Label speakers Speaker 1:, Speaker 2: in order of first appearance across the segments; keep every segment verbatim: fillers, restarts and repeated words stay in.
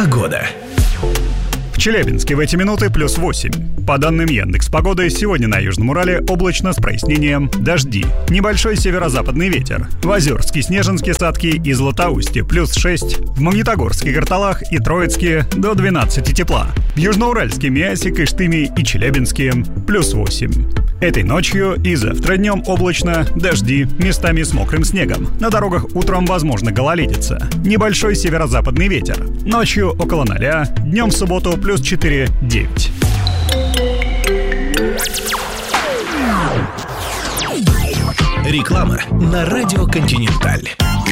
Speaker 1: Погода.
Speaker 2: В Челябинске в эти минуты плюс восемь. По данным Яндекс.Погоды, сегодня на Южном Урале облачно с прояснением, дожди. Небольшой северо-западный ветер. В Озерске, Снежинске, Садке и Златоусте плюс шесть. В Магнитогорске, Карталах и Троицке до двенадцати тепла. В Южноуральске, Миасе, Кыштыме и Челябинске плюс восемь. Этой ночью и завтра днем облачно, дожди, местами с мокрым снегом. На дорогах утром возможно гололедица. Небольшой северо-западный ветер. Ночью около ноля, днем в субботу плюс четыре-девять.
Speaker 1: Реклама на радио «Континенталь».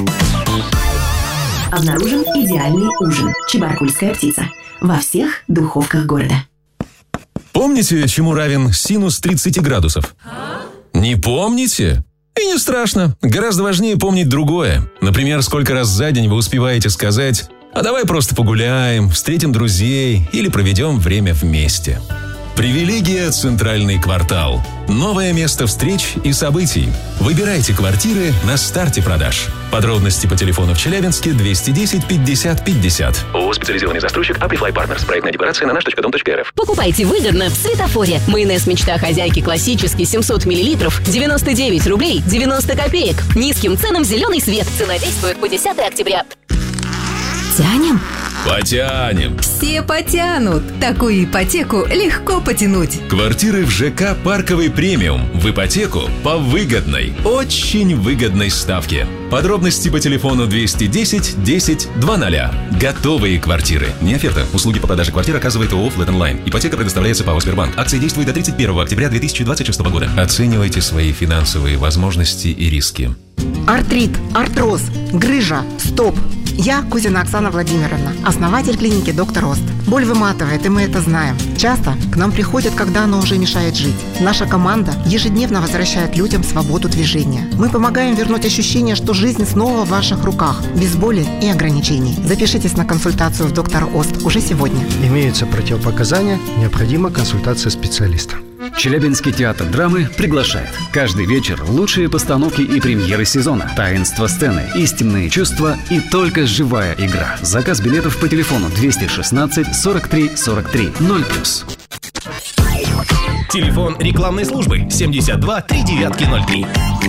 Speaker 3: Обнаружен идеальный ужин. Чебаркульская птица. Во всех духовках города.
Speaker 4: Помните, чему равен синус тридцати градусов? Не помните? И не страшно. Гораздо важнее помнить другое. Например, сколько раз за день вы успеваете сказать: «А давай просто погуляем, встретим друзей или проведем время вместе». Привилегия «Центральный квартал». Новое место встреч и событий. Выбирайте квартиры на старте продаж. Подробности по телефону в Челябинске двести десять пятьдесят пятьдесят.
Speaker 5: ООО «Специализированный застройщик Amplify Partners». Проектная декларация на наш точка дом точка эр эф.
Speaker 6: Покупайте выгодно в Светофоре. Майонез «Мечта хозяйки» классический семьсот миллилитров, девяносто девять рублей девяносто копеек. Низким ценам зеленый свет. Цена действует по десятое октября.
Speaker 3: Тянем?
Speaker 4: Потянем.
Speaker 7: Все потянут. Такую ипотеку легко потянуть.
Speaker 4: Квартиры в ЖК «Парковый премиум» в ипотеку по выгодной, очень выгодной ставке. Подробности по телефону двести десять десять двадцать. Готовые квартиры. Не оферта. Услуги по продаже квартир оказывает ООО «Флэт Онлайн». Ипотека предоставляется ПАО «Сбербанк». Акция действует до тридцать первого октября две тысячи двадцать шестого года. Оценивайте свои финансовые возможности и риски.
Speaker 8: Артрит, артроз, грыжа, стоп. Я Кузина Оксана Владимировна, основатель клиники «Доктор Ост». Боль выматывает, и мы это знаем. Часто к нам приходят, когда оно уже мешает жить. Наша команда ежедневно возвращает людям свободу движения. Мы помогаем вернуть ощущение, что жизнь снова в ваших руках, без боли и ограничений. Запишитесь на консультацию в «Доктор Ост» уже сегодня.
Speaker 9: Имеются противопоказания, необходима консультация специалиста.
Speaker 10: Челябинский театр драмы приглашает. Каждый вечер лучшие постановки и премьеры сезона. Таинство сцены, истинные чувства и только живая игра. Заказ билетов по телефону двести шестнадцать сорок три сорок три ноль плюс.
Speaker 1: Телефон рекламной службы семьдесят два три девятки ноль три.